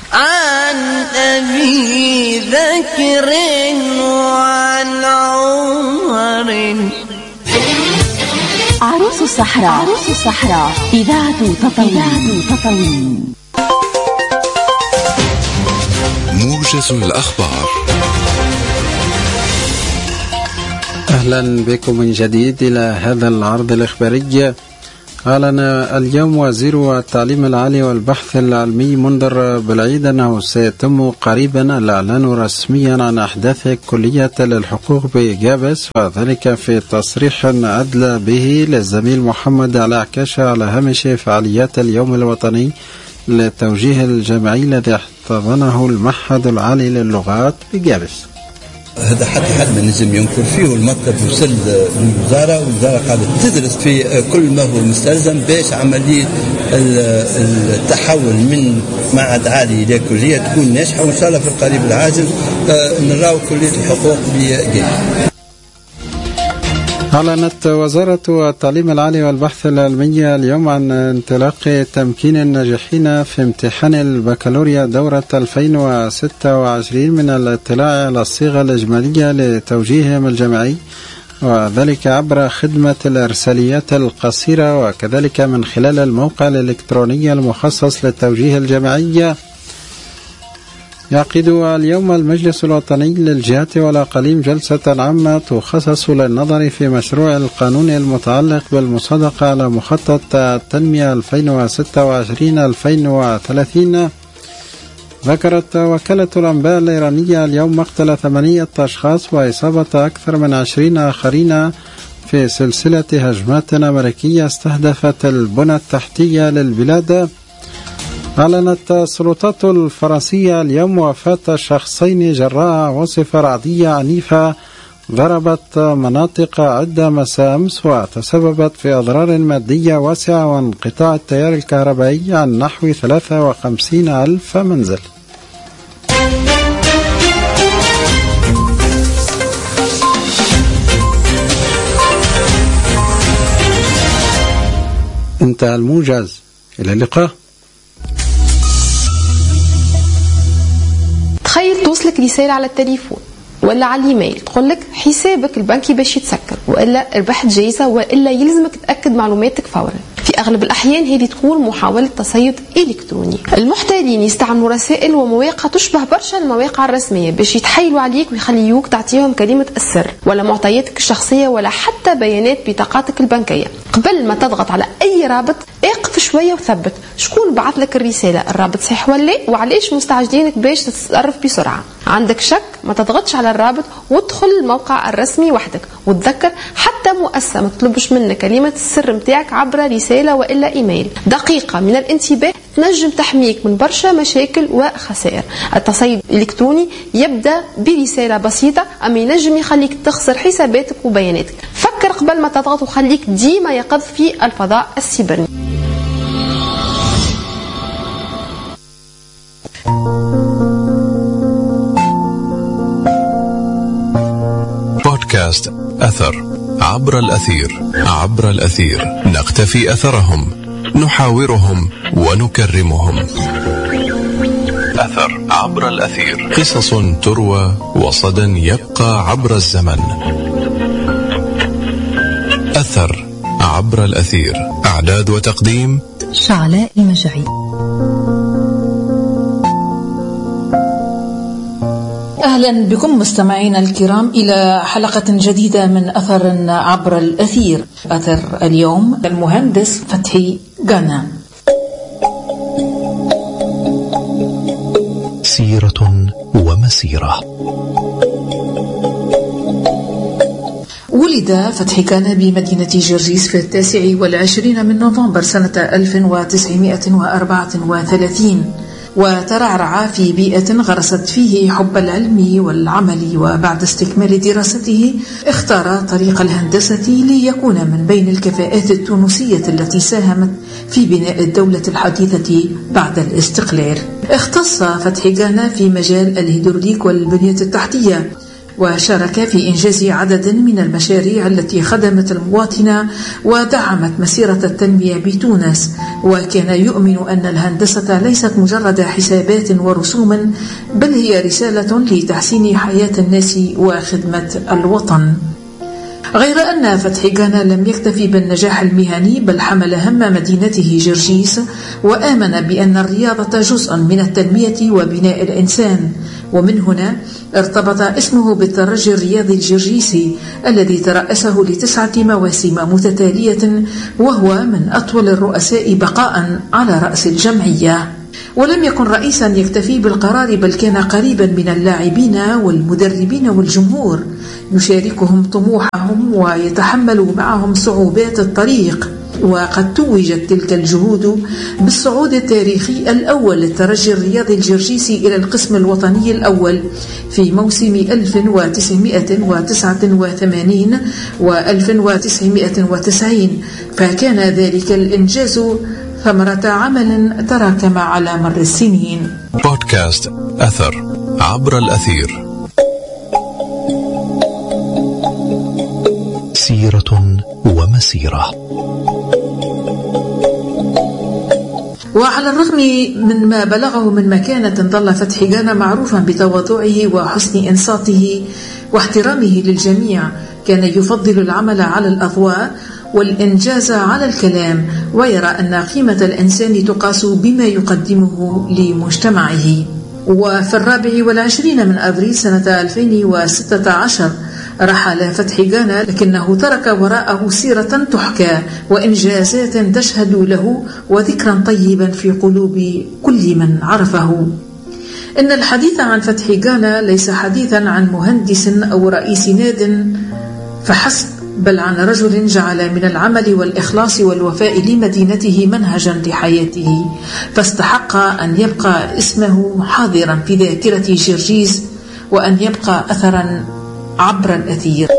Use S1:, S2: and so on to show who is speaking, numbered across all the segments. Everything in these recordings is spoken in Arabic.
S1: عن أبي ذكر وعن عمر.
S2: عروس الصحراء إذاعة تطاوين.
S3: موجز الأخبار.
S4: أهلا بكم من جديد إلى هذا العرض الإخباري. أعلن اليوم وزير التعليم العالي والبحث العلمي منذر بالعيد أنه سيتم قريبا الإعلان رسميا عن أحداث كلية للحقوق بجابس، وذلك في تصريح أدلى به للزميل محمد علاء عكاشة على هامش فعاليات اليوم الوطني للتوجيه الجامعي الذي احتضنه المعهد العالي للغات بجابس.
S5: هذا حد من نجم ينكر فيه، والمكتب وصل للوزارة، والوزارة قاعدة تدرس في كل ما هو مستلزم باش عملية التحول من معهد عالي إلى كلية تكون ناجحة، وإن شاء الله في القريب العاجل نراو كلية الحقوق بجابس.
S4: أعلنت وزارة التعليم العالي والبحث العلمي اليوم عن انطلاق تمكين الناجحين في امتحان البكالوريا دورة 2026 من الاطلاع على الصيغة الإجمالية لتوجيههم الجامعي، وذلك عبر خدمة الإرساليات القصيرة وكذلك من خلال الموقع الإلكتروني المخصص للتوجيه الجامعي. يعقد اليوم المجلس الوطني للجهات والأقاليم جلسة عامة تخصص للنظر في مشروع القانون المتعلق بالمصادقة على مخطط التنمية 2026-2030. ذكرت وكالة الأنباء الإيرانية اليوم مقتل 8 أشخاص وإصابة أكثر من 20 آخرين في سلسلة هجمات أمريكية استهدفت البنى التحتية للبلاد. أعلنت السلطات الفرنسية اليوم وفاة شخصين جراء عاصفة رعدية عنيفة ضربت مناطق عدة مساء أمس وتسببت في أضرار مادية واسعة وانقطاع التيار الكهربائي عن نحو 53,000 منزل. انتهى الموجز، إلى اللقاء.
S6: تخيل توصلك رسالة على التليفون ولا على الايميل تقولك حسابك البنكي باش يتسكر، وإلا ربحت جايزة، وإلا يلزمك تأكد معلوماتك فورا. في أغلب الأحيان هذه تكون محاولة تصيد إلكتروني. المحتالين يستعملوا رسائل ومواقع تشبه برشا المواقع الرسمية باش يتحايلوا عليك ويخليوك تعطيهم كلمة السر ولا معطياتك الشخصية ولا حتى بيانات بطاقاتك البنكية. قبل ما تضغط على أي رابط اقف شوية وثبت شكون بعث لك الرسالة، الرابط صحيح ولا وعليش مستعجلينك باش تتصرف بسرعة. عندك شك ما تضغطش على الرابط وادخل الموقع الرسمي وحدك، وتذكر حتى مؤسسة ما تطلبش منك كلمة السر متاعك عبر رسالة وإلا إيميل. دقيقة من الانتباه تنجم تحميك من برشا مشاكل وخسائر. التصيد الإلكتروني يبدأ برسالة بسيطة أما ينجم يخليك تخسر حساباتك وبياناتك. فكر قبل ما تضغط وخليك ديما يقظ في الفضاء السيبراني.
S3: بودكاست أثر عبر الأثير نقتفي أثرهم، نحاورهم ونكرمهم. أثر عبر الأثير، قصص تروى وصدى يبقى عبر الزمن. أثر عبر الأثير، إعداد وتقديم
S2: شعلاء المجعي.
S7: أهلا بكم مستمعينا الكرام إلى حلقة جديدة من أثر عبر الأثير. أثر اليوم المهندس فتحي غانا.
S3: سيرة ومسيرة.
S7: ولد فتحي غانا بمدينة جرجيس في 29 من نوفمبر سنة 1934، وترعرع في بيئة غرست فيه حب العلم والعمل، وبعد استكمال دراسته اختار طريق الهندسة ليكون من بين الكفاءات التونسية التي ساهمت في بناء الدولة الحديثة بعد الاستقلال. اختص فتحي غانا في مجال الهيدروليك والبنية التحتية، وشارك في إنجاز عدد من المشاريع التي خدمت المواطنة ودعمت مسيرة التنمية بتونس. وكان يؤمن أن الهندسة ليست مجرد حسابات ورسوم، بل هي رسالة لتحسين حياة الناس وخدمة الوطن. غير أن فتحي غانا لم يكتفي بالنجاح المهني، بل حمل هم مدينته جرجيس، وآمن بأن الرياضة جزء من التنمية وبناء الإنسان. ومن هنا ارتبط اسمه بالترجي الرياضي الجرجيسي الذي ترأسه ل9 مواسم متتالية، وهو من أطول الرؤساء بقاء على رأس الجمعية. ولم يكن رئيسا يكتفي بالقرار، بل كان قريبا من اللاعبين والمدربين والجمهور، يشاركهم طموحهم ويتحمل معهم صعوبات الطريق. وقد توجت تلك الجهود بالصعود التاريخي الأول للترجي الرياضي الجرجيسي إلى القسم الوطني الأول في موسم 1989 و1990، فكان ذلك الإنجاز ثمرة عمل تراكم على مر السنين.
S3: بودكاست أثر عبر الأثير. سيرة ومسيرة.
S7: وعلى الرغم من ما بلغه من مكانة، ظل فتحي غانا معروفا بتواضعه وحسن إنصاته واحترامه للجميع. كان يفضل العمل على الأضواء والإنجاز على الكلام، ويرى أن قيمة الإنسان تقاس بما يقدمه لمجتمعه. وفي 24 من أبريل سنة 2016 رحل فتحي غانا، لكنه ترك وراءه سيرة تحكى وإنجازات تشهد له وذكرا طيبا في قلوب كل من عرفه. إن الحديث عن فتحي غانا ليس حديثا عن مهندس أو رئيس ناد فحسب، بل عن رجل جعل من العمل والإخلاص والوفاء لمدينته منهجا لحياته، فاستحق أن يبقى اسمه حاضرا في ذاكرة جرجيس وأن يبقى أثرا عبر الأثير.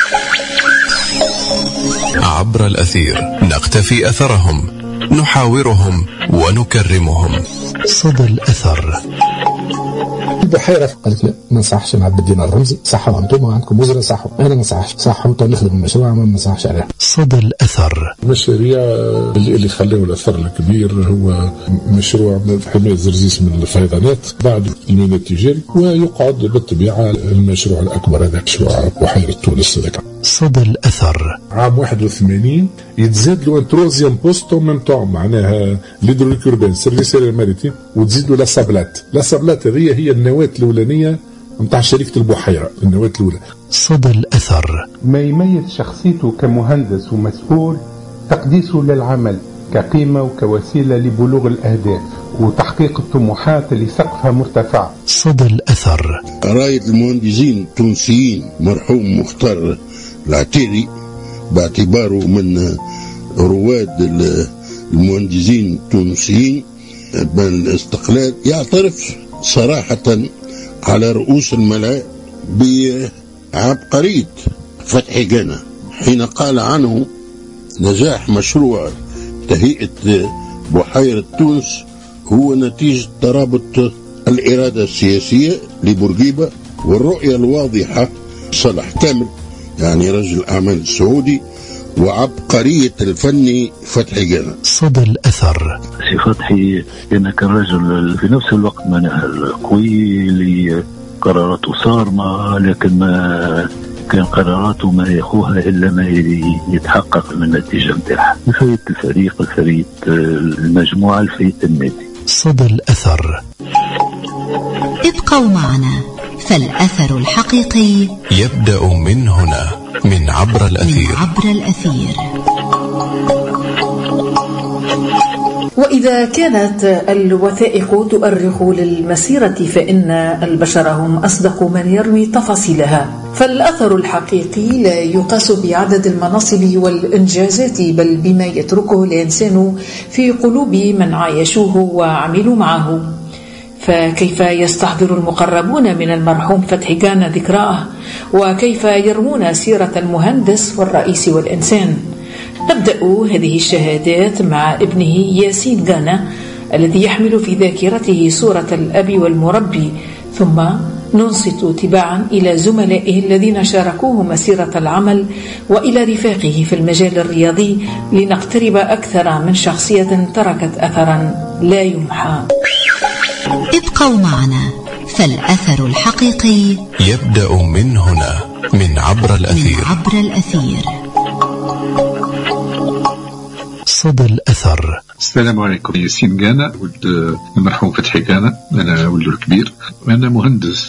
S3: عبر الأثير نقتفي أثرهم، نحاورهم ونكرمهم. صدى الأثر.
S8: البحيرة قالت لا ما نصحش مع الدينار الرمزي، صحوا انتم عندكم وزراء، صحوا انا ما نصحش، صحوا نخدم المشروع ما نصحش عليه.
S3: صدى الأثر.
S9: المشاريع اللي خلاه الأثر الكبير هو مشروع حماية زرزيس من الفيضانات بعد الميناء التجاري، ويقعد بالطبيعة المشروع الأكبر هذا مشروع بحيرة تونس هذاك.
S3: صدى الأثر.
S9: عام 81 يتزاد له ان تروزيام بوستو من طعم، معناها ليدروليك اوربان سيرفيس ماريتيم، وتزيد له لا صابلات هذه هي النواة الأولانية نتاع شركة البحيرة، النواة الأولى.
S3: صدى الأثر.
S10: ما يميز شخصيته كمهندس ومسؤول تقديسه للعمل كقيمة وكوسيلة لبلوغ الأهداف وتحقيق الطموحات اللي سقفها مرتفع.
S3: صدى الأثر.
S11: رائد المهندسين التونسيين مرحوم مختار العتيري باعتباره من رواد المهندسين التونسيين بالاستقلال يعترف صراحة على رؤوس الملاء بعبقرية فتحي غانا حين قال عنه نجاح مشروع تهيئة بحيرة تونس هو نتيجة ترابط الإرادة السياسية لبورقيبة والرؤية الواضحة صلاح كامل، يعني رجل أعمال سعودي، وعبقرية الفني فتحي غانا.
S3: صدى الأثر.
S12: سي فتحي كان رجل في نفس الوقت قوي لقراراته صارمة، لكن ما كان قراراته ما يخوها إلا ما يتحقق من النتيجة متاعها، لفايدة الفريق، لفايدة المجموعة، لفايدة النادي.
S3: صدى الأثر.
S2: ابقوا معنا، فالأثر الحقيقي
S3: يبدأ من هنا، من عبر الأثير.
S7: وإذا كانت الوثائق تؤرخ للمسيرة فإن البشر هم أصدق من يروي تفاصيلها، فالأثر الحقيقي لا يقاس بعدد المناصب والإنجازات، بل بما يتركه الإنسان في قلوب من عايشوه وعملوا معه. فكيف يستحضر المقربون من المرحوم فتحي غانا ذكراه، وكيف يروون سيرة المهندس والرئيس والإنسان؟ نبدأ هذه الشهادات مع ابنه ياسين غانا الذي يحمل في ذاكرته صورة الأب والمربي، ثم ننصت تباعا إلى زملائه الذين شاركوه مسيرة العمل وإلى رفاقه في المجال الرياضي لنقترب أكثر من شخصية تركت أثرا لا يمحى.
S2: ابقوا معنا، فالأثر الحقيقي
S3: يبدأ من هنا، من عبر الأثير.
S13: صدى الأثر.
S14: السلام عليكم. ياسين كانا ولد المرحوم فتحي كانا، أنا ولده الكبير. أنا مهندس،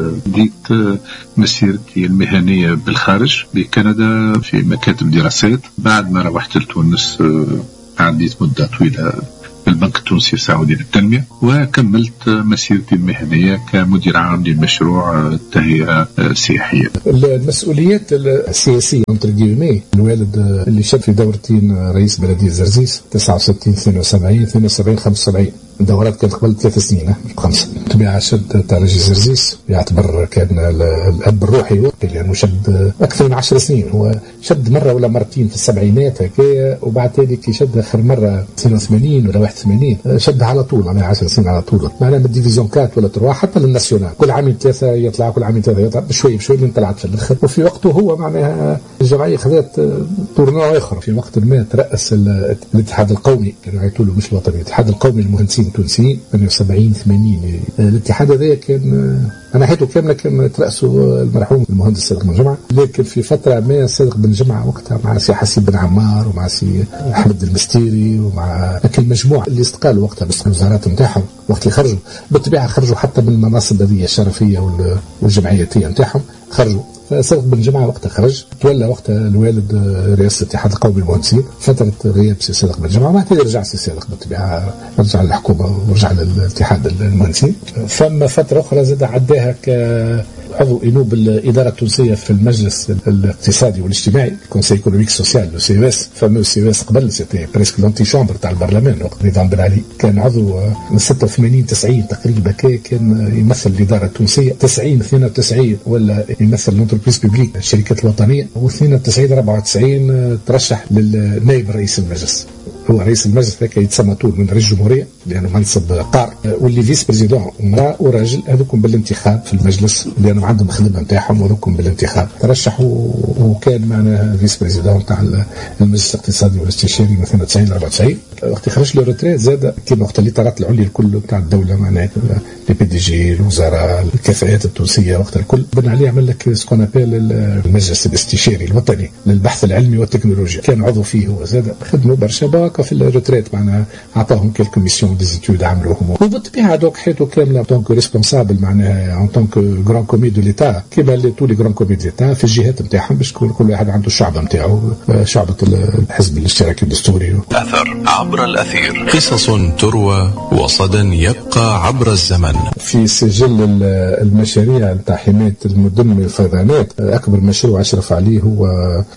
S14: بديت مسيرتي المهنية بالخارج بكندا في مكاتب دراسات. بعد ما روحت لتونس عديت مدة طويلة في البنك التونسي السعودي للتنمية، وكملت مسيرتي المهنية كمدير عام لمشروع تهيئة سياحية.
S8: المسؤوليات السياسية الوالد اللي شد في دورتين رئيس بلدية زرزيس 69 72 75 دورات كانت قبل 3 سنين 5 طبيعة. شد تاع رئيس زرزيس يعتبر كان الأب الروحي لأنه شد أكثر من 10 سنين. هو شد مرة ولا مرتين في السبعينات هكايا، وبعد ذلك شد آخر مرة 82 ولا 81. شد على طول على 10 سنين على طول. معنا من الديفيزيون 4 ولا 3 حتى للناسيونال، كل عامين 3 يطلع، كل عامين 3 يطلع، بشوي من طلعت في الآخر. وفي وقته هو معناها الجمعية خذت تورنوا آخر. في وقت ما ترأس الاتحاد القومي، كانوا يعيطوا له مش الوطني، الاتحاد القومي للمهندسين التونسيين 78 80. الاتحاد هذا كان أنا حيته كاملة كان ترأسه المرحوم المهندس صادق بن جمعة. لكن في فترة ما صادق بن جمعة وقتها مع سي حسين بن عمار ومع سي أحمد المستيري ومع كل مجموعة اللي استقالوا وقتها بس الوزارات نتاعهم وقت اللي خرجوا بالطبيعة خرجوا حتى من المناصب هذه الشرفية والجمعياتية نتاعهم خرجوا. فصادق بن جمعة وقتها خرج، تولى وقتها الوالد رئاسة الاتحاد القومي للمهندسين. فترة غياب سي صادق بن جمعة ما رجع سي صادق بالطبيعة، رجع للحكومة ورجع للاتحاد المهندسين. فما فترة أخرى زاد عداها كعضو إنوب الإدارة التونسية في المجلس الاقتصادي والاجتماعي كونسي ايكونوميك سوسيال لو سي اس. فمو سي اس قبل سيتي بريسك لونتي شامبر تاع البرلمان وقت نظام بن علي. كان عضو من 86 90 تقريبا، كان يمثل الإدارة التونسية 90 92 ولا يمثل الانتربريز بيبليك الشركات الوطنية، و92 94 ترشح للنائب رئيس المجلس. هو رئيس المجلس ذاك يتسمى طول من رئيس الجمهورية لأنه منصب قار، واللي فيس بريزيدون امرأة وراجل هذوكم بالانتخاب في المجلس لأنه عندهم خدمة نتاعهم وذوكم بالانتخاب ترشحوا. وكان معنا فيس بريزيدون تاع المجلس الاقتصادي والاستشاري من 92 94. وقت خرج له ريتريت زاد كيما وقت اللي طارت العليا الكل تاع الدولة معناها لي بي دي جي الوزراء الكفاءات التونسية وقت الكل بن علي عمل لك سكون ابيل المجلس الاستشاري الوطني للبحث العلمي والتكنولوجيا. كان عضو فيه هو زاد خدموا برشا باكا في الريتريت معناها عطاهم كيلكو ميسيون ديزيتود عملوهم. وبالطبيعة دوك حياته كاملة طونك ريسبونسابل معناها ان طونك غران كومي دو ليتا كيما تو لي غران كومي دو ليتا في الجهات نتاعهم باش كل واحد عنده الشعب نتاعو، شعبة الحزب الاشتراكي الدستوري.
S3: أثر عبر الأثير، قصص تروى وصدى يبقى عبر الزمن.
S8: في سجل المشاريع نتاع حماية المدن من الفيضانات، أكبر مشروع أشرف عليه هو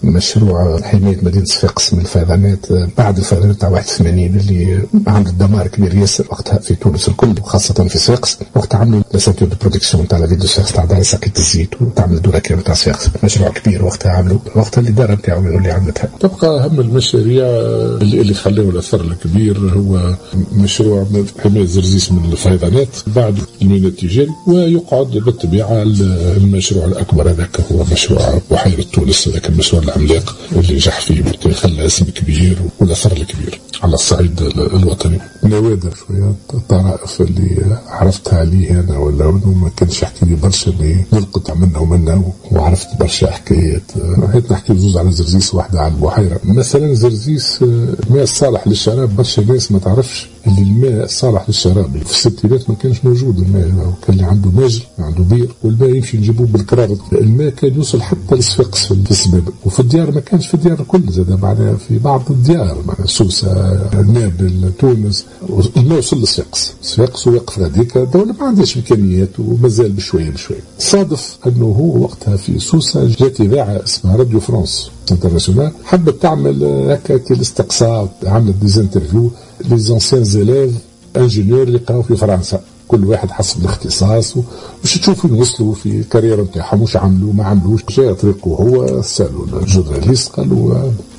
S8: مشروع حماية مدينة صفاقس من الفيضانات بعد الفيضانات تاع 81 اللي عمل دمار كبير ياسر وقتها في تونس الكل وخاصة في صفاقس. وقتها عملوا لاسنتور دو بروتكسيون تاع لا فيل دو صفاقس تاع دار ساقية الزيت وتعمل دورة كاملة تاع صفاقس. مشروع كبير وقتها عملوا، وقتها الإدارة نتاعو اللي عملتها.
S9: تبقى أهم المشاريع اللي خلوا الأثر الكبير هو مشروع حماية زرزيس من الفيضانات بعد الميناء التجاري، ويقعد بالطبيعة المشروع الأكبر هذاك هو مشروع بحيرة تونس، هذاك المشروع العملاق اللي نجح فيه خلى اسم كبير والأثر الكبير على الصعيد الوطني. نوادر شوية الطرائف اللي عرفتها عليه أنا ولا ما كانش يحكي لي برشا اللي نلقط منه وعرفت برشا حكايات. حيت نحكي زوز على زرزيس واحدة على البحيرة مثلا. زرزيس الماء الصالح للشراب برشا ناس ما تعرفش اللي الماء الصالح للشراب في الستينات ما كانش موجود. الماء كان اللي عنده ماجل عنده بير والماء يمشي نجيبوه بالكرار. الماء كان يوصل حتى لصفاقس في السبابة، وفي الديار ما كانش في الديار الكل زاد معناها في بعض الديار معناها سوسة نابل تونس الماء وصل لصفاقس ويقف هذيك الدولة ما عندهاش إمكانيات ومازال بشوية. صادف أنه هو وقتها في سوسة جات إذاعة اسمها راديو فرانس انترناسيونال حبت تعمل هكا الاستقصاء، عملت ديزانترفيو لي زانسيان زيليف انجينيور اللي قراو في فرنسا كل واحد حسب الاختصاص وش تشوفوا وصلوا في الكارير نتاعهم وش عملوا ما عملوش. جاء طريقه هو سالوا الجورناليست قالوا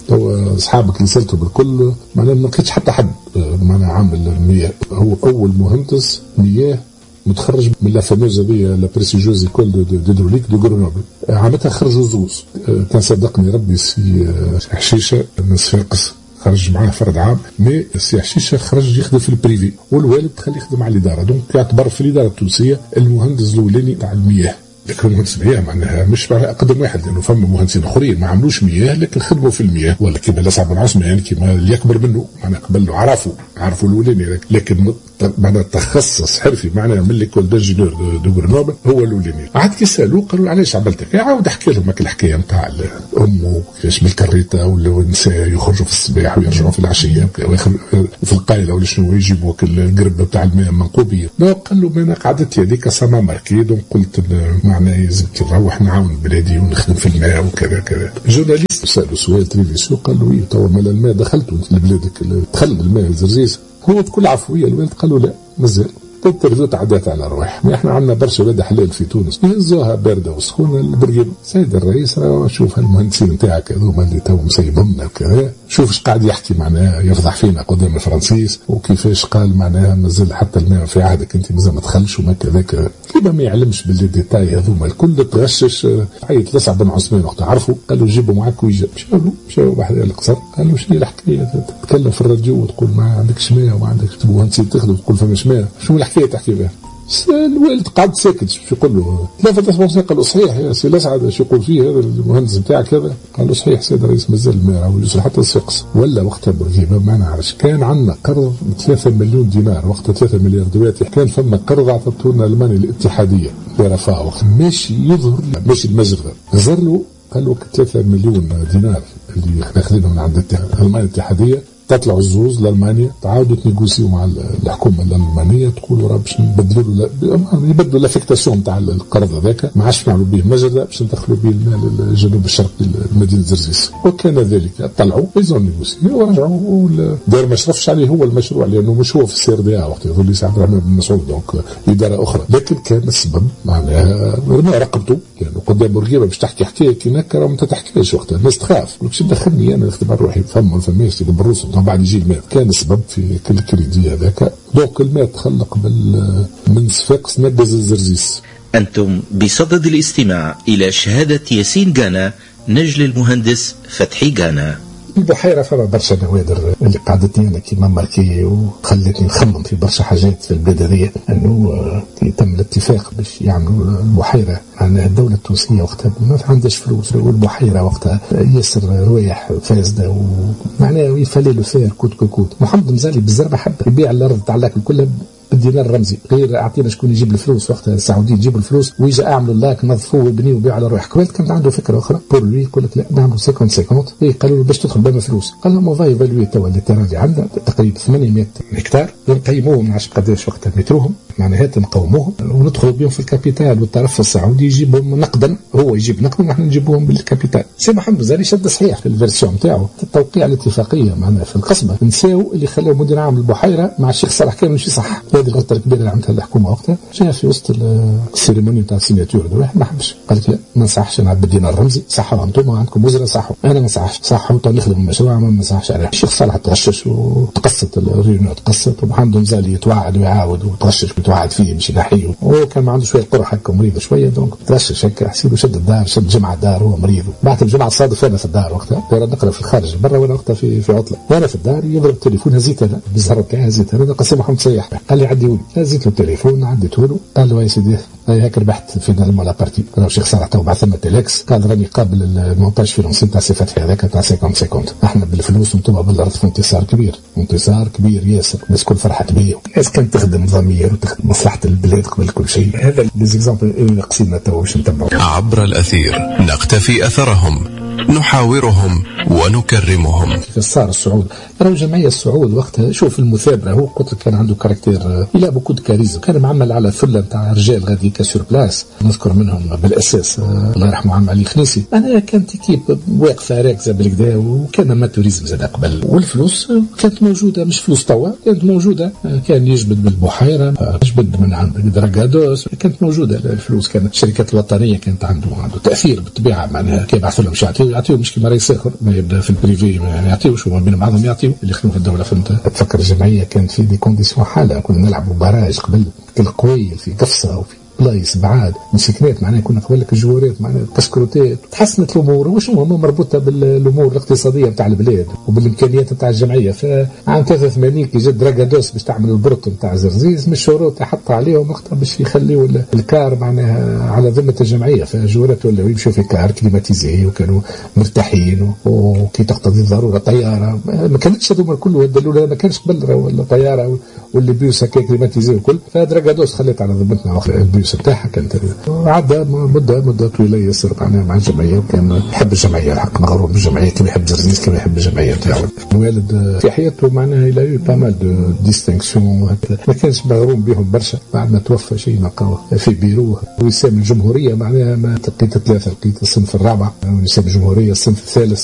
S9: هو اصحابك اللي سالته بالكل ما لقيتش حتى حد معنا عامل المياه. هو اول مهندس مياه متخرج من لا فاموز هذه لا بريسيجوز ايكول ديدروليك دو غرونوبل. عامتها خرجوا زوز، كان صدقني ربي سي حشيشه من صفاقس خرج معاه فرد عام، مي سي حشيشه خرج يخدم في البريفي والوالد خليه يخدم على الاداره، دونك يعتبر في الاداره التونسيه المهندس الاولاني تاع المياه. لكن مهندس مياه معناها مش معناها اقدم واحد، لانه فما مهندسين اخرين ما عملوش مياه لكن خدموا في المياه، ولا كيما لسعد بن عثمان كيما اللي يكبر منه معناها قبل له عرفوا الاولاني، لكن معناها تخصص حرفي معناها من ليكول دانجينور دو غرنوبل هو الاولاني. عاد كي سالوه قالوا علاش عملتك؟ عاود حكى لهم الحكايه نتاع امه كيفاش بالكريته ولا النساء يخرجوا في الصباح ويرجعوا في العشيه في القايله ولا شنو يجيبوا القرب تاع الماء منقوبيه. قال له انا قعدتي هذيك سما ماركي، دونك قلت معناها يلزم كي نروح نعاون بلادي ونخدم في الماء وكذا كذا. جورناليست سالوا سؤال تلفزيون قال له توا مال الماء دخلتوا لبلادك، دخل الماء الزرزيس؟ هو بكل عفويه الوالد قال له لا مازال الترفيه تعدات على الروح. احنا عندنا برشا ولاد حلال في تونس يهزوها بارده وسخونه البرقيم. سيد الرئيس شوف المهندسين نتاعك هذوما اللي تو مسيبهمنا وكذا، شوف ايش قاعد يحكي معناها يفضح فينا قدام الفرنسيس، وكيفاش قال معناها مازال حتى الماء في عهدك انت مازال ما دخلش وما كذاك. كيما ما يعلمش باللي ديتاي هذوما الكل تغشش. عيط لسعد بن عثمان وقت عرفوا قال له جيبوا معاك ويجا. مشاو واحد القصر قال له شنو الحكايه؟ تتكلم في الراديو وتقول ما عندكش ماء وما عندكش مهندسين تخدم تقول فماش ماء، شنو الحكايه تحكي بها؟ الوالد قعد ساكت. شو يقول له؟ ثلاثة أسبوع قال له صحيح يا سي الأسعد شو يقول فيه هذا المهندس بتاعك هذا؟ قال له صحيح سيد الرئيس مازال الماء ويوصل حتى الصفقس. ولا وقتها بورقيبه ما نعرفش كان عندنا قرض 3 مليون دينار وقتها 3 مليار دلوقتي. كان فما قرض عطتونا المانيا الاتحاديه برفاه وقت ماشي يظهر ماشي المجرد زر له قال له 3 مليون دينار اللي اخذينهم من عند المانيا الاتحاديه تطلعوا الزوز لألمانيا تعاودوا تنيغوسيو مع الحكومه الالمانيه تقولوا راه باش نبدلوا يبدلوا لافيكتاسيون تاع القرض هذاك ما عادش نعملوا به مجرى باش ندخلوا به المال الجنوب الشرقي لمدينه زرزيس. وكان ذلك طلعوا ايزون نيغوسيو ورجعوا دار ما شرفش عليه هو المشروع لانه مش هو في السير دي وقت يظل سعد الرحمن بن مسعود دونك اداره اخرى. لكن كان السبب معناها رمى رقبته لانه قدام بورقيبه باش تحكي حكايه كي نكره وما تحكيش وقتها الناس تخاف باش تدخلني انا نخدم على روحي فماش بالروس بعد يجي الماء. كان السبب في كل الكريدي هذاك دونك الماء تخلق من صفاقس نقز الزرزيس.
S15: أنتم بصدد الاستماع إلى شهادة ياسين غانا نجل المهندس فتحي غانا.
S8: البحيرة فما برشا نوادر اللي قعدتني أنا كيما ماركي وخلتني نخمم في برشا حاجات في البلاد هذه أنه تم الاتفاق باش يعملوا البحيرة. عن الدولة التونسية وقتها ما عندهاش فلوس والبحيرة وقتها ياسر روايح فاسدة ومعناه يفلي له فير كوت محمد مزالي بالزربة حب يبيع الأرض تاع اللاك كلها بالدينار الرمزي غير اعطينا شكون يجيب الفلوس وقتها السعوديين يجيبوا الفلوس ويجي اعملوا اللاك نظفوه وبنيه وبيعوا على روح. كويت كانت عنده فكره اخرى بور لوي يقول لك لا نعملوا 50 قالوا له باش تدخل بما فلوس قال لهم فاي فالوي توا التيران اللي عندنا تقريبا 800 هكتار نقيموهم ما عرفش قداش وقتها متروهم معناها نقوموهم وندخلوا بهم في الكابيتال والطرف السعودي يجيبهم نقدا هو يجيب نقدا ونحن نجيبوهم بالكابيتال. سي محمد زاري شد صحيح في الفيرسيون نتاعو التوقيع الاتفاقيه معنا في القصبه نساو اللي خلاو مدير عام البحيره مع الشيخ صالح كامل مش صح. هذه الغلطه الكبيره اللي عملتها الحكومه وقتها جاء في وسط السيريموني تاع السيناتور واحد ما حبش قال لك لا ما نصحش انا بالدينار الرمزي صحوا انتم عندكم وزراء صحوا انا ما نصحش صحوا تو نخدم المشروع ما نصحش عليه. الشيخ صالح تغشش وتقصت الريونيون تقصت ومحمد مزالي يتوعد ويعاود وتغشش ويتوعد فيه مش ناحيه وكان ما عنده شويه قرح هكا مريض شويه دونك تغشش هكا حسيبه شد الدار شد جمعه الدار هو مريض. بعد الجمعه صادف انا في الدار وقتها نقرا في الخارج برا وانا وقتها في عطله وانا في الدار يضرب التليفون هزيت انا بالزهر تاعي هزيت انا قاسم محمد سياح قال لي عديوني هزيت له التليفون عديته له قال له يا سيدي هاك ربحت في المولا بارتي. قال له الشيخ صالح تو بعث لنا تيليكس قال راني قابل المونتاج فينانسي تاع سي فتحي هذاك تاع 50 احنا بالفلوس وانتم بالارض في انتصار كبير ياسر الناس كل فرحت بيه الناس كانت تخدم ضمير وتخدم مصلحه البلاد قبل كل شيء. هذا ليزيكزامبل قصينا تو باش نتبعوا
S3: عبر الأثير نقتفي أثرهم نحاورهم ونكرمهم.
S8: كيف صار الصعود راهو جمعية الصعود وقتها شوف المثابرة هو قلت كان عنده كاركتير إلى بوكو دو كاريزم كان معمل على ثلة نتاع رجال غاديكا سور بلاس نذكر منهم بالأساس الله يرحمه عم علي خنيسي. أنا كانت كيب واقفة راكزة بالكدا وكان ما توريزم زاد قبل والفلوس كانت موجودة مش فلوس توا كانت موجودة كان يجبد بالبحيرة يجبد من عند دراغادوس كانت موجودة الفلوس. كانت الشركات الوطنية كانت عنده تأثير بالطبيعة معناها كي يبعثوا لهم شعتي يعطيو مش كما رئيس اخر ما يبدا في البريفي يعني يعطيوش هما بين بعضهم يعطيو اللي يخدموا في الدوله. فهمت؟ اتفكر الجمعيه كانت في دي كونديسيون حاله، كنا نلعبوا باراج قبل كل قوي في قفصه وفي بلايص بعاد مسكنات، معناها كنا قبل لك الجوارات معناها كسكروتات. تحسنت الامور وش هما مربوطه بالامور الاقتصاديه نتاع البلاد وبالامكانيات نتاع الجمعيه. فعام 83 كي جات دراغادوس باش تعمل البرط نتاع زرزيز من الشروط حط عليهم وقتها باش يخليوا الكار معناها على ذمه الجمعيه، فالجوارات ولاو يمشوا في كار كليماتيزي وكانوا مرتاحين وكي تقتضي الضروره طياره. ما كانتش هذوما الكل ودلوا ما كانش قبل ولا طياره واللي بيوس هكا كليماتيزي والكل. فدراغادوس خلت على ذمتنا وقت البيوس بتاعها كانت عدى مده طويله ياسر معنا مع الجمعيه، وكان يحب الجمعيه الحق مغروم بالجمعيه كما يحب زرزيز كما يحب الجمعيه نتاعو. الوالد في حياته معناها الى يو با مال دو ديستينكسيون، ما كانش مغروم بهم برشا. بعد ما توفى شيء نلقاوه في بيروه وسام الجمهوريه معناها ما لقيت ثلاثه، لقيت الصنف الرابع وسام الجمهوريه، الصنف الثالث